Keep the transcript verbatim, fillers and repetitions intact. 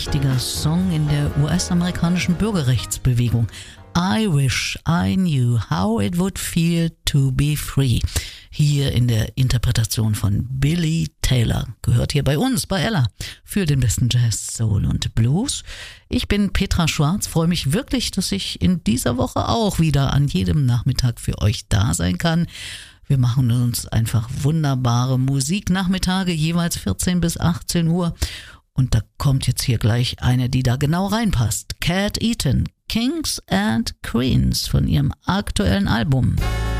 wichtiger Song in der U S-amerikanischen Bürgerrechtsbewegung. I wish I knew how it would feel to be free. Hier in der Interpretation von Billy Taylor. Gehört hier bei uns, bei Ella, für den besten Jazz, Soul und Blues. Ich bin Petra Schwarz, freue mich wirklich, dass ich in dieser Woche auch wieder an jedem Nachmittag für euch da sein kann. Wir machen uns einfach wunderbare Musiknachmittage, jeweils vierzehn bis achtzehn Uhr. Und da kommt jetzt hier gleich eine, die da genau reinpasst. Cat Eaton, Kings and Queens von ihrem aktuellen Album.